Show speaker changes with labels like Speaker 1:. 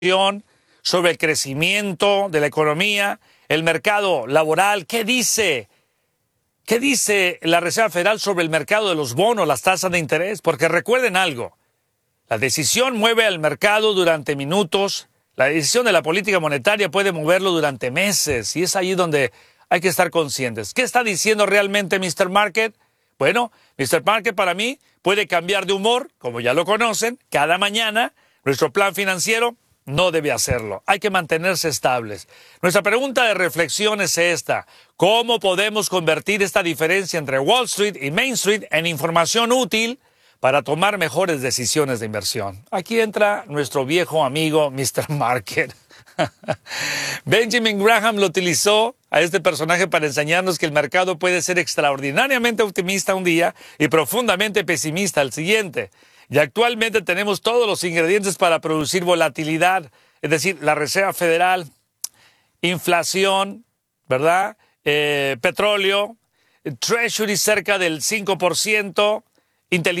Speaker 1: sobre el crecimiento de la economía, el mercado laboral. ¿Qué dice? ¿Qué dice la Reserva Federal sobre el mercado de los bonos, las tasas de interés? Porque recuerden algo, la decisión mueve al mercado durante minutos, la decisión de la política monetaria puede moverlo durante meses, y es ahí donde hay que estar conscientes. ¿Qué está diciendo realmente Mr. Market? Bueno, Mr. Market para mí puede cambiar de humor, como ya lo conocen, cada mañana. Nuestro plan financiero no debe hacerlo. Hay que mantenerse estables. Nuestra pregunta de reflexión es esta: ¿cómo podemos convertir esta diferencia entre Wall Street y Main Street en información útil para tomar mejores decisiones de inversión? Aquí entra nuestro viejo amigo Mr. Market. Benjamin Graham lo utilizó a este personaje para enseñarnos que el mercado puede ser extraordinariamente optimista un día y profundamente pesimista al siguiente. Y actualmente tenemos todos los ingredientes para producir volatilidad, es decir, la Reserva Federal, inflación, ¿verdad? Petróleo, Treasury cerca del 5%, inteligencia